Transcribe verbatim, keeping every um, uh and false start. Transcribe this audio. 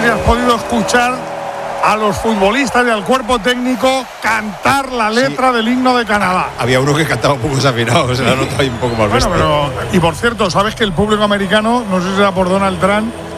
si has podido escuchar a los futbolistas y al cuerpo técnico cantar la letra sí. del himno de Canadá. Había uno que cantaba un poco desafinado, se la nota ahí un poco más bueno, bestia. pero, y por cierto, ¿sabes que el público americano, no sé si será por Donald Trump,